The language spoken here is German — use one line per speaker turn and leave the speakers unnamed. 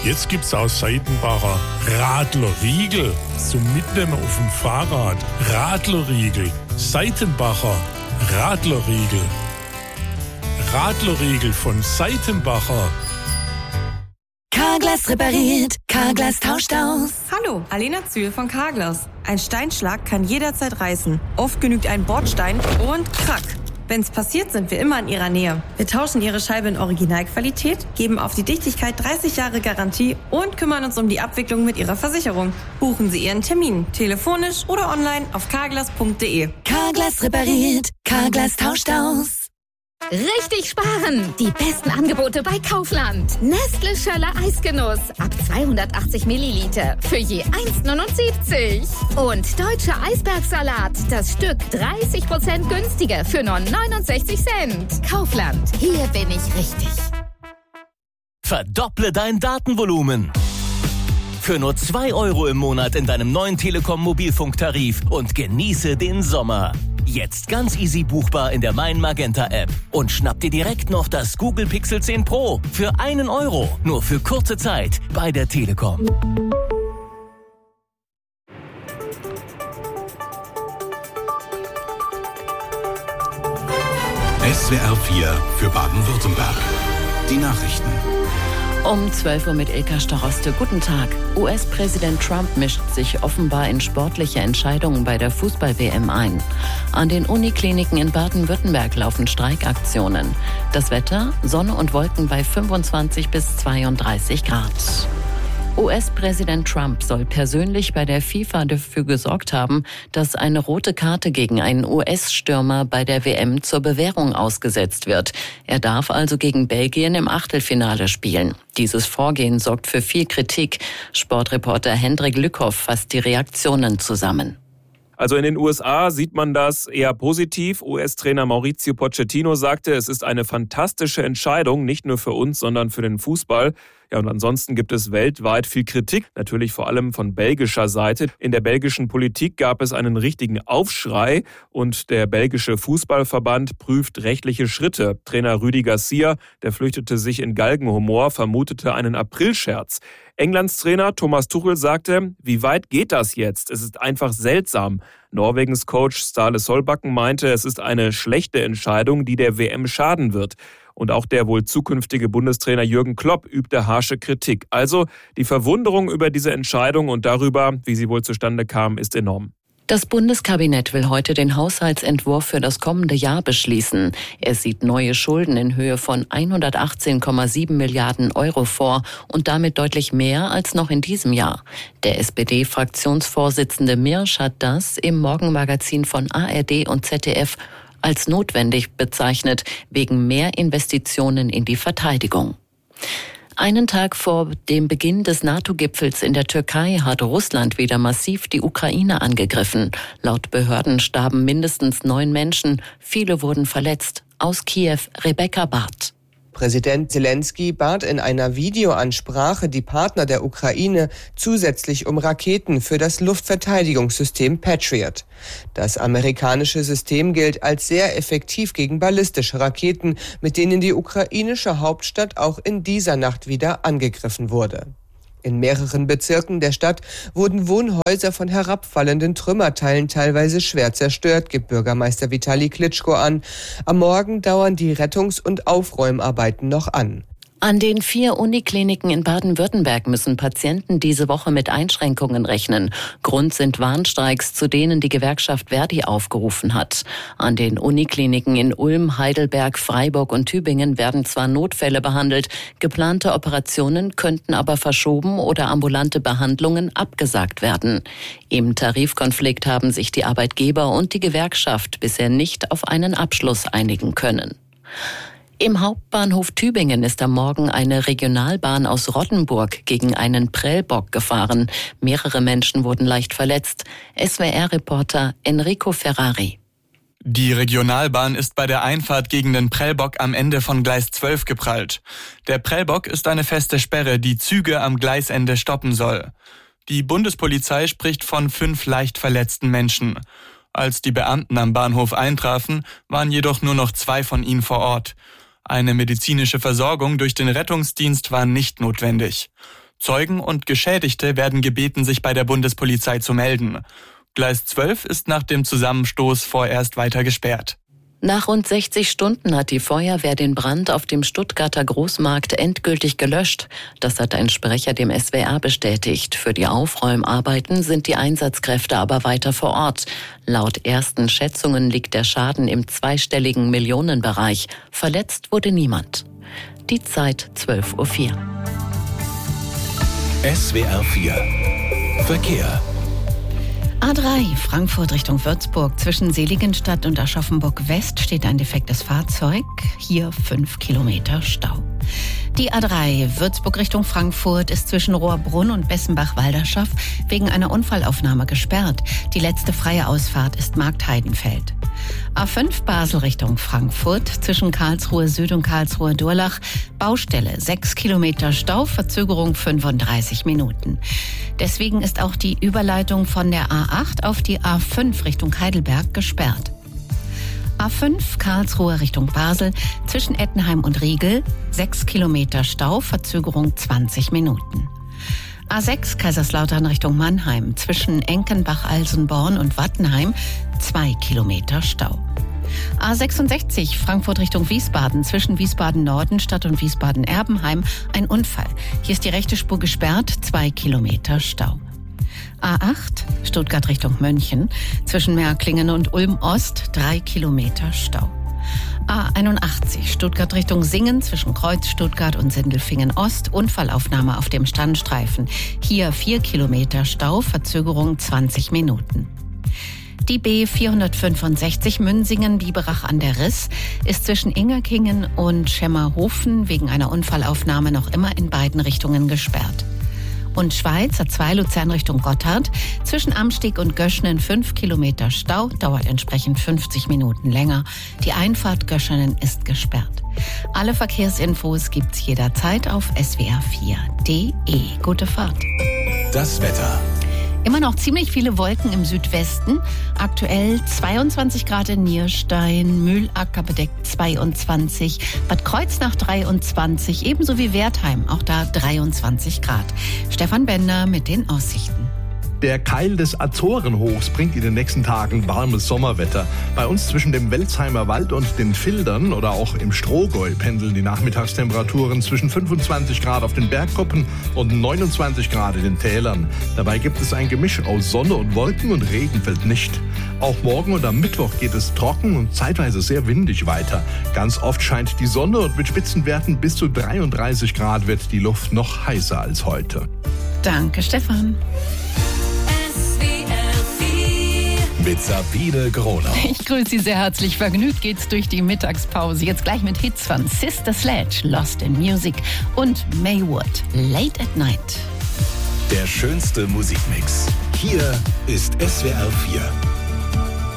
Jetzt gibt's aus Seitenbacher Radlerriegel zum Mitnehmen auf dem Fahrrad. Radlerriegel, Seitenbacher Radlerriegel. Radlerriegel von Seitenbacher.
Carglass repariert, Carglass tauscht aus.
Hallo, Alena Zühl von Carglass. Ein Steinschlag kann jederzeit reißen. Oft genügt ein Bordstein und krack. Wenn's passiert, sind wir immer in Ihrer Nähe. Wir tauschen Ihre Scheibe in Originalqualität, geben auf die Dichtigkeit 30 Jahre Garantie und kümmern uns um die Abwicklung mit Ihrer Versicherung. Buchen Sie Ihren Termin, telefonisch oder online auf carglass.de.
Carglass repariert, Carglass tauscht aus.
Richtig sparen! Die besten Angebote bei Kaufland. Nestle Schöller Eisgenuss ab 280 Milliliter für je 1,79. Und deutscher Eisbergsalat, das Stück 30% günstiger für nur 69 Cent. Kaufland, hier bin ich richtig.
Verdopple dein Datenvolumen. Für nur 2 € im Monat in deinem neuen Telekom-Mobilfunktarif und genieße den Sommer. Jetzt ganz easy buchbar in der Mein Magenta App. Und schnapp dir direkt noch das Google Pixel 10 Pro für 1 €. Nur für kurze Zeit bei der Telekom.
SWR 4 für Baden-Württemberg. Die Nachrichten.
Um 12 Uhr mit Ilka Staroste. Guten Tag. US-Präsident Trump mischt sich offenbar in sportliche Entscheidungen bei der Fußball-WM ein. An den Unikliniken in Baden-Württemberg laufen Streikaktionen. Das Wetter: Sonne und Wolken bei 25 bis 32 Grad. US-Präsident Trump soll persönlich bei der FIFA dafür gesorgt haben, dass eine rote Karte gegen einen US-Stürmer bei der WM zur Bewährung ausgesetzt wird. Er darf also gegen Belgien im Achtelfinale spielen. Dieses Vorgehen sorgt für viel Kritik. Sportreporter Hendrik Lückhoff fasst die Reaktionen zusammen.
Also in den USA sieht man das eher positiv. US-Trainer Mauricio Pochettino sagte, es ist eine fantastische Entscheidung, nicht nur für uns, sondern für den Fußball. Ja, und ansonsten gibt es weltweit viel Kritik, natürlich vor allem von belgischer Seite. In der belgischen Politik gab es einen richtigen Aufschrei und der belgische Fußballverband prüft rechtliche Schritte. Trainer Rudi Garcia, der flüchtete sich in Galgenhumor, vermutete einen Aprilscherz. Englands Trainer Thomas Tuchel sagte, wie weit geht das jetzt? Es ist einfach seltsam. Norwegens Coach Ståle Solbakken meinte, es ist eine schlechte Entscheidung, die der WM schaden wird. Und auch der wohl zukünftige Bundestrainer Jürgen Klopp übte harsche Kritik. Also die Verwunderung über diese Entscheidung und darüber, wie sie wohl zustande kam, ist enorm.
Das Bundeskabinett will heute den Haushaltsentwurf für das kommende Jahr beschließen. Er sieht neue Schulden in Höhe von 118,7 Milliarden € vor und damit deutlich mehr als noch in diesem Jahr. Der SPD-Fraktionsvorsitzende Mirsch hat das im Morgenmagazin von ARD und ZDF als notwendig bezeichnet, wegen mehr Investitionen in die Verteidigung. Einen Tag vor dem Beginn des NATO-Gipfels in der Türkei hat Russland wieder massiv die Ukraine angegriffen. Laut Behörden starben mindestens 9 Menschen, viele wurden verletzt. Aus Kiew, Rebecca Barth.
Präsident Zelensky bat in einer Videoansprache die Partner der Ukraine zusätzlich um Raketen für das Luftverteidigungssystem Patriot. Das amerikanische System gilt als sehr effektiv gegen ballistische Raketen, mit denen die ukrainische Hauptstadt auch in dieser Nacht wieder angegriffen wurde. In mehreren Bezirken der Stadt wurden Wohnhäuser von herabfallenden Trümmerteilen teilweise schwer zerstört, gibt Bürgermeister Vitali Klitschko an. Am Morgen dauern die Rettungs- und Aufräumarbeiten noch an.
An den 4 Unikliniken in Baden-Württemberg müssen Patienten diese Woche mit Einschränkungen rechnen. Grund sind Warnstreiks, zu denen die Gewerkschaft Verdi aufgerufen hat. An den Unikliniken in Ulm, Heidelberg, Freiburg und Tübingen werden zwar Notfälle behandelt, geplante Operationen könnten aber verschoben oder ambulante Behandlungen abgesagt werden. Im Tarifkonflikt haben sich die Arbeitgeber und die Gewerkschaft bisher nicht auf einen Abschluss einigen können. Im Hauptbahnhof Tübingen ist am Morgen eine Regionalbahn aus Rottenburg gegen einen Prellbock gefahren. Mehrere Menschen wurden leicht verletzt. SWR-Reporter Enrico Ferrari.
Die Regionalbahn ist bei der Einfahrt gegen den Prellbock am Ende von Gleis 12 geprallt. Der Prellbock ist eine feste Sperre, die Züge am Gleisende stoppen soll. Die Bundespolizei spricht von 5 leicht verletzten Menschen. Als die Beamten am Bahnhof eintrafen, waren jedoch nur noch 2 von ihnen vor Ort. Eine medizinische Versorgung durch den Rettungsdienst war nicht notwendig. Zeugen und Geschädigte werden gebeten, sich bei der Bundespolizei zu melden. Gleis 12 ist nach dem Zusammenstoß vorerst weiter gesperrt.
Nach rund 60 Stunden hat die Feuerwehr den Brand auf dem Stuttgarter Großmarkt endgültig gelöscht. Das hat ein Sprecher dem SWR bestätigt. Für die Aufräumarbeiten sind die Einsatzkräfte aber weiter vor Ort. Laut ersten Schätzungen liegt der Schaden im zweistelligen Millionenbereich. Verletzt wurde niemand. Die Zeit 12:04 Uhr.
SWR 4 Verkehr.
A3 Frankfurt Richtung Würzburg. Zwischen Seligenstadt und Aschaffenburg West steht ein defektes Fahrzeug. Hier 5 Kilometer Stau. Die A3 Würzburg Richtung Frankfurt ist zwischen Rohrbrunn und Bessenbach-Walderschaff wegen einer Unfallaufnahme gesperrt. Die letzte freie Ausfahrt ist Marktheidenfeld. A5 Basel Richtung Frankfurt zwischen Karlsruhe Süd und Karlsruhe Durlach. Baustelle 6 Kilometer Stau, Verzögerung 35 Minuten. Deswegen ist auch die Überleitung von der A8 auf die A5 Richtung Heidelberg gesperrt. A5 Karlsruhe Richtung Basel zwischen Ettenheim und Riegel 6 Kilometer Stau, Verzögerung 20 Minuten. A6 Kaiserslautern Richtung Mannheim zwischen Enkenbach-Alsenborn und Wattenheim 2 Kilometer Stau. A66 Frankfurt Richtung Wiesbaden zwischen Wiesbaden-Nordenstadt und Wiesbaden-Erbenheim ein Unfall. Hier ist die rechte Spur gesperrt, 2 Kilometer Stau. A8 Stuttgart Richtung München zwischen Märklingen und Ulm-Ost 3 Kilometer Stau. A81 Stuttgart Richtung Singen zwischen Kreuz Stuttgart und Sindelfingen Ost, Unfallaufnahme auf dem Standstreifen. Hier 4 Kilometer Stau, Verzögerung 20 Minuten. Die B465 Münsingen-Biberach an der Riss ist zwischen Ingerkingen und Schemmerhofen wegen einer Unfallaufnahme noch immer in beiden Richtungen gesperrt. Und Schweiz A2 Luzern Richtung Gotthard zwischen Amsteg und Göschenen 5 Kilometer Stau, dauert entsprechend 50 Minuten länger. Die Einfahrt Göschenen ist gesperrt. Alle Verkehrsinfos gibt's jederzeit auf swr4.de. Gute Fahrt.
Das Wetter.
Immer noch ziemlich viele Wolken im Südwesten. Aktuell 22 Grad in Nierstein, Mühlacker bedeckt 22, Bad Kreuznach 23, ebenso wie Wertheim, auch da 23 Grad. Stefan Bender mit den Aussichten.
Der Keil des Azorenhochs bringt in den nächsten Tagen warmes Sommerwetter. Bei uns zwischen dem Welzheimer Wald und den Fildern oder auch im Strohgäu pendeln die Nachmittagstemperaturen zwischen 25 Grad auf den Bergkuppen und 29 Grad in den Tälern. Dabei gibt es ein Gemisch aus Sonne und Wolken und Regen fällt nicht. Auch morgen und am Mittwoch geht es trocken und zeitweise sehr windig weiter. Ganz oft scheint die Sonne und mit Spitzenwerten bis zu 33 Grad wird die Luft noch heißer als heute.
Danke, Stefan.
Mit Sabine Gronau.
Ich grüße Sie sehr herzlich. Vergnügt geht's durch die Mittagspause. Jetzt gleich mit Hits von Sister Sledge, Lost in Music und Maywood, Late at Night.
Der schönste Musikmix. Hier ist SWR 4.